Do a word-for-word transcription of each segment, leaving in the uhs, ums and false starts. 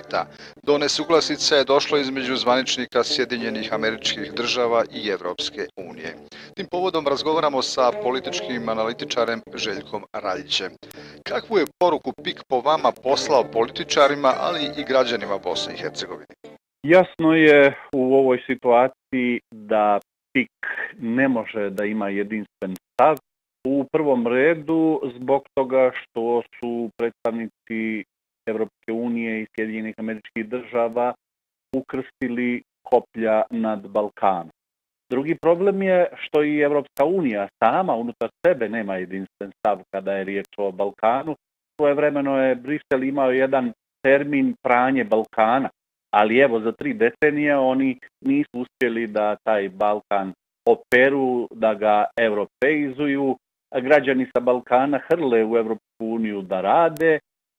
samita. Do nesuglasica je došlo između zvaničnika Sjedinjenih Američkih Država i Evropske unije. Tim povodom razgovaramo sa političkim analitičarem Željkom Raljićem. Kakvu je poruku P I K po vama poslao političarima, ali i građanima Bosne i Hercegovine? Jasno je u ovoj situaciji da P I K ne može da ima jedinstven stav. U prvom redu zbog toga što su predstavnici Evropske unije i Sjedinjenih Američkih Država ukrstili koplja nad Balkanom. Drugi problem je što i Evropska unija sama unutar sebe nema jedinstven stav kada je riječ o Balkanu. Svojevremeno je Brisel imao jedan termin pranje Balkana, ali evo za tri decenije oni nisu uspjeli da taj Balkan operu, da ga europeizuju. Građani sa Balkana hrle u Evropsku uniju da rade,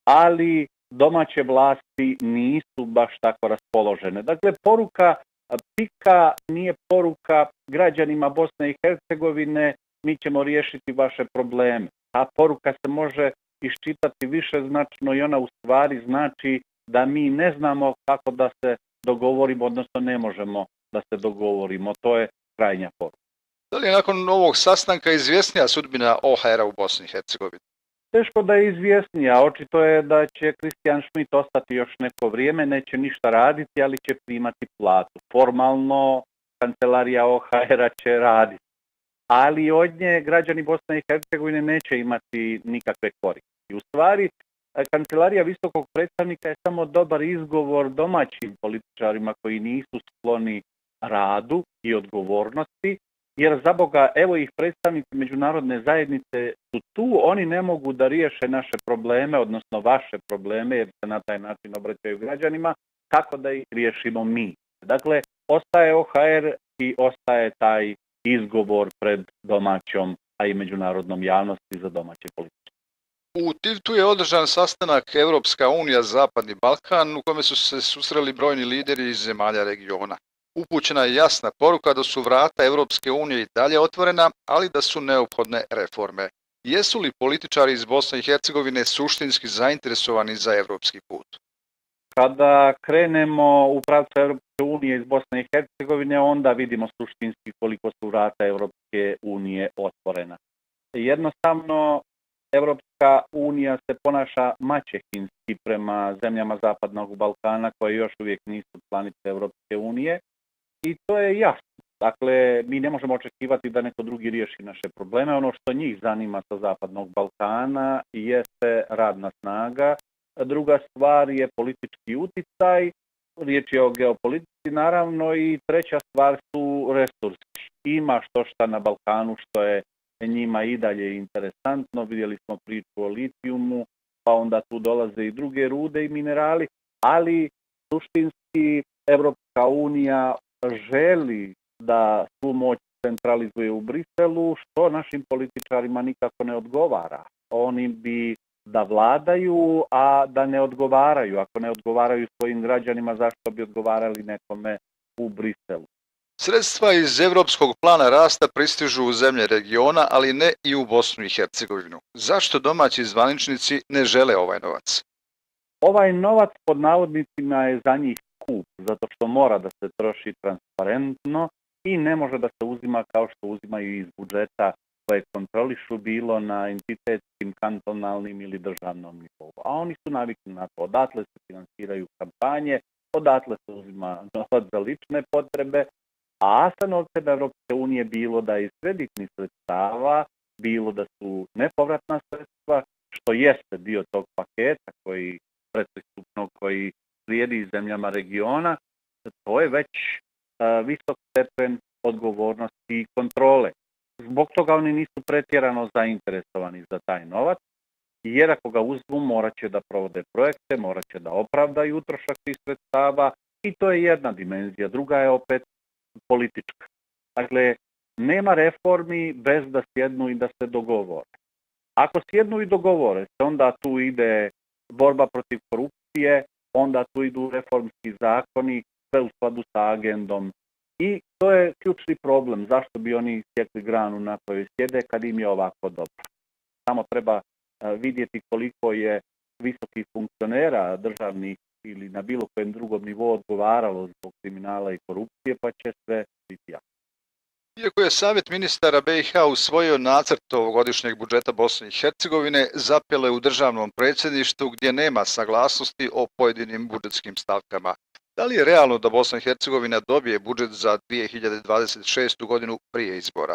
ali domaće vlasti nisu baš tako raspoložene. Dakle, poruka P I K-a nije poruka građanima Bosne i Hercegovine, mi ćemo riješiti vaše probleme. Ta poruka se može iščitati više značno i ona u stvari znači da mi ne znamo kako da se dogovorimo, odnosno ne možemo da se dogovorimo. To je krajnja poruka. Da li je nakon ovog sastanka izvjesnija sudbina O H R-a u Bosni i Hercegovini? Teško da je izvjesnija. Očito je da će Christian Schmidt ostati još neko vrijeme, neće ništa raditi, ali će primati platu. Formalno kancelarija O H R-a će raditi. Ali od nje građani Bosne i Hercegovine neće imati nikakve koristi. U stvari, kancelarija visokog predstavnika je samo dobar izgovor domaćim političarima koji nisu skloni radu i odgovornosti, jer za Boga, evo ih predstavnici međunarodne zajednice su tu, oni ne mogu da riješe naše probleme, odnosno vaše probleme, jer se na taj način obraćaju građanima, kako da ih riješimo mi. Dakle, ostaje O H R i ostaje taj izgovor pred domaćom, a i međunarodnom javnosti za domaće politike. U Tivtu je održan sastanak Evropska unija Zapadni Balkan u kome su se susreli brojni lideri iz zemalja regiona. Upućena je jasna poruka da su vrata Evropske unije i dalje otvorena, ali da su neophodne reforme. Jesu li političari iz Bosne i Hercegovine suštinski zainteresovani za evropski put? Kada krenemo u pravcu Evropske unije iz Bosne i Hercegovine, onda vidimo suštinski koliko su vrata Evropske unije otvorena. Jednostavno, Evropska unija se ponaša maćehinski prema zemljama Zapadnog Balkana koje još uvijek nisu članice Evropske unije i to je jasno. Dakle, mi ne možemo očekivati da neko drugi riješi naše probleme. Ono što njih zanima sa Zapadnog Balkana jeste radna snaga. Druga stvar je politički uticaj, riječ je o geopolitici naravno i treća stvar su resursi. Ima što šta na Balkanu što je njima i dalje interesantno, vidjeli smo priču o litijumu, pa onda tu dolaze i druge rude i minerali, ali suštinski Evropska unija želi da svu moć centralizuje u Briselu, što našim političarima nikako ne odgovara. Oni bi da vladaju, a da ne odgovaraju. Ako ne odgovaraju svojim građanima, zašto bi odgovarali nekome u Briselu? Sredstva iz Evropskog plana rasta pristižu u zemlje regiona, ali ne i u Bosnu i Hercegovinu. Zašto domaći zvaničnici ne žele ovaj novac? Ovaj novac pod navodnicima je za njih skup, zato što mora da se troši transparentno i ne može da se uzima kao što uzimaju iz budžeta koje kontrolišu bilo na entitetskim, kantonalnim ili državnom nivou. A oni su navikli na to. Odatle se finansiraju kampanje, odatle se uzima novac za lične potrebe, a sa novcem Evropske unije bilo da je iz kreditnih sredstava, bilo da su nepovratna sredstva, što jeste dio tog paketa koji predpristupnog koji slijedi zemljama regiona, to je već uh, visok stepen odgovornosti i kontrole. Zbog toga oni nisu pretjerano zainteresovani za taj novac, jer ako ga uzmu morat će da provode projekte, morat će da opravdaju utrošak tih sredstava i to je jedna dimenzija. Druga je opet politička. Dakle, nema reformi bez da sjednu i da se dogovore. Ako sjednu i dogovore se, onda tu ide borba protiv korupcije, onda tu idu reformski zakoni, sve u skladu sa agendom. I to je ključni problem. Zašto bi oni sjekli granu na kojoj sjede kad im je ovako dobro? Samo treba vidjeti koliko je visokih funkcionera državnih ili na bilo kojem drugom nivou odgovaralo zbog kriminala i korupcije, pa će sve biti jasno. Iako je Savjet ministara B i H usvojio nacrt ovogodišnjeg budžeta Bosne i Hercegovine, zapele u državnom predsjedništvu gdje nema saglasnosti o pojedinim budžetskim stavkama. Da li je realno da Bosna i Hercegovina dobije budžet za dvije hiljade dvadeset šestu godinu prije izbora?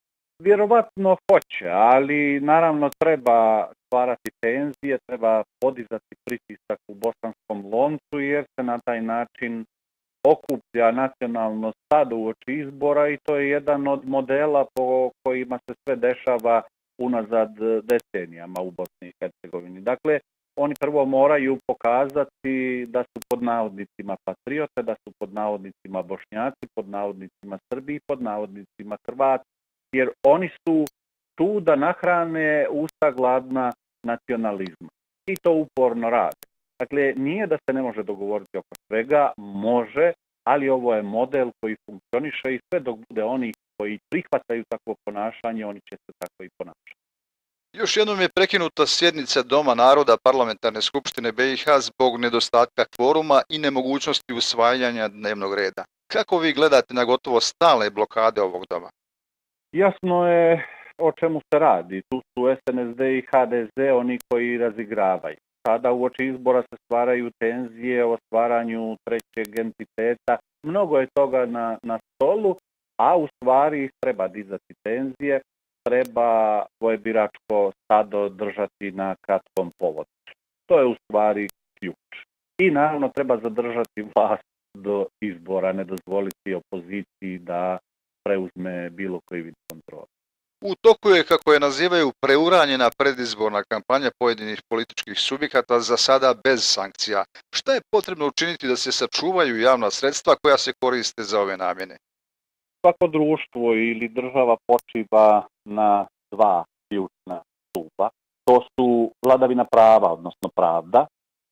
Vjerovatno hoće, ali naravno treba stvarati tenzije, treba podizati pritisak u bosanskom loncu jer se na taj način okuplja nacionalno stado uoči izbora i to je jedan od modela po kojima se sve dešava unazad decenijama u Bosni i Hercegovini. Dakle, oni prvo moraju pokazati da su pod navodnicima patriote, da su pod navodnicima Bošnjaci, pod navodnicima Srbi i pod navodnicima Hrvati. Jer oni su tu da nahrane usta gladna nacionalizma. I to uporno rade. Dakle, nije da se ne može dogovoriti oko svega, može, ali ovo je model koji funkcioniše i sve dok bude oni koji prihvataju takvo ponašanje, oni će se tako i ponašati. Još jednom je prekinuta sjednica Doma naroda Parlamentarne skupštine B i H zbog nedostatka kvoruma i nemogućnosti usvajanja dnevnog reda. Kako vi gledate na gotovo stalne blokade ovog doma? Jasno je o čemu se radi. Tu su S N S D i H D Z oni koji razigravaju. Sada uoči izbora se stvaraju tenzije o stvaranju trećeg entiteta. Mnogo je toga na, na stolu, a u stvari treba dizati tenzije, treba svoje biračko stado držati na kratkom povodu. To je u stvari ključ. I naravno treba zadržati vlast do izbora, ne dozvoliti opoziciji da preuzme bilo koji vid kontrole. U toku je, kako je nazivaju, preuranjena predizborna kampanja pojedinih političkih subjekata, za sada bez sankcija. Šta je potrebno učiniti da se sačuvaju javna sredstva koja se koriste za ove namjene? Svako društvo ili država počiva na dva ključna stupa. To su vladavina prava, odnosno pravda,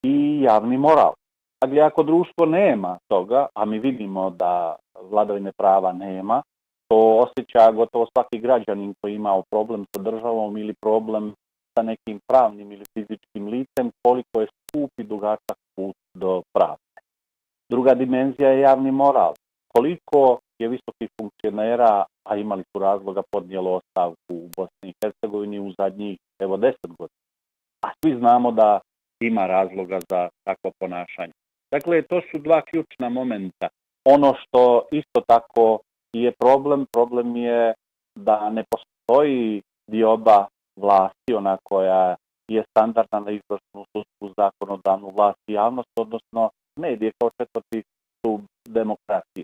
i javni moral. Dakle, ako društvo nema toga, a mi vidimo da vladavine prava nema, to osjeća gotovo svaki građanin koji imao problem sa državom ili problem sa nekim pravnim ili fizičkim licem, koliko je skup i dugačak put do pravde. Druga dimenzija je javni moral. Koliko je visokih funkcionera, a imali su razloga, podnijelo ostavku u Bosni i Hercegovini u zadnjih evo deset godina. A svi znamo da ima razloga za takvo ponašanje. Dakle, to su dva ključna momenta. Ono što isto tako je problem, problem je da ne postoji dioba vlasti, ona koja je standardna na izvršnu, sudsku, zakonodavnu vlast i javnost, odnosno medije kao četvrti stup demokratije.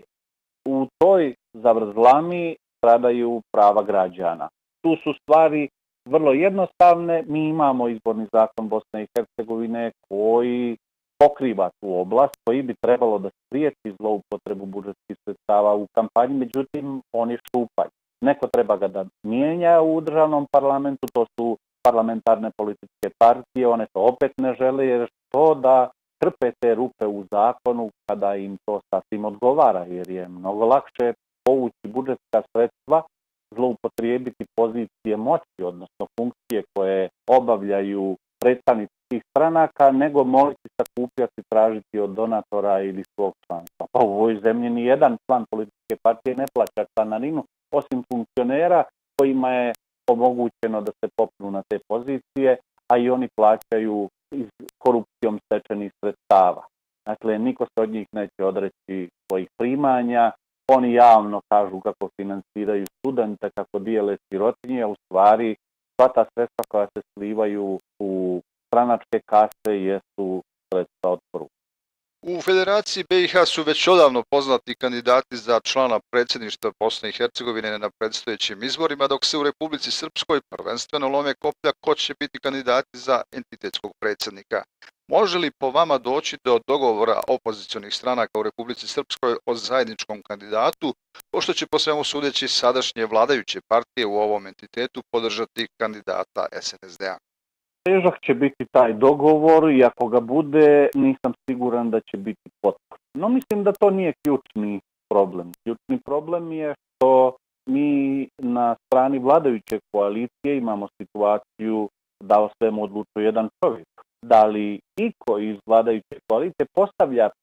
U toj zavrzlami stradaju prava građana. Tu su stvari vrlo jednostavne. Mi imamo izborni zakon Bosne i Hercegovine koji pokriva tu oblast, koji bi trebalo da spriječi zloupotrebu budžetskih sredstava u kampanji, međutim on je šupalj. Neko treba ga da mijenja u državnom parlamentu, to su parlamentarne političke partije, one to opet ne žele, jer što da trpe te rupe u zakonu kada im to sasvim odgovara, jer je mnogo lakše povući budžetska sredstva, zloupotrijebiti pozicije moći, odnosno funkcije koje obavljaju predstavnici tih stranaka, nego moliti, sakupljati, tražiti od donatora ili svog članstva. Pa u ovoj zemlji ni jedan član političke partije ne plaća članarinu, osim funkcionera kojima je omogućeno da se popnu na te pozicije, a i oni plaćaju iz korupcijom stečenih sredstava. Dakle, niko se od njih neće odreći svojih primanja, oni javno kažu kako finansiraju studente, kako dijele sirotinje, a u stvari sva ta sredstva koja se slivaju u stranačke kase jesu sredstva od korupcije. U Federaciji B i H su već odavno poznati kandidati za člana predsjedništva Bosne i Hercegovine na predstojećim izborima, dok se u Republici Srpskoj prvenstveno lome koplja ko će biti kandidati za entitetskog predsjednika. Može li po vama doći do dogovora opozicionih stranaka u Republici Srpskoj o zajedničkom kandidatu, pošto će po svemu sudeći sadašnje vladajuće partije u ovom entitetu podržati kandidata S N S D-a? Težak će biti taj dogovor i ako ga bude, nisam siguran da će biti potpun. No mislim da to nije ključni problem. Ključni problem je što mi na strani vladajuće koalicije imamo situaciju da o svemu odlučuje jedan čovjek. da li iko iz vladajuće koalicije postavlja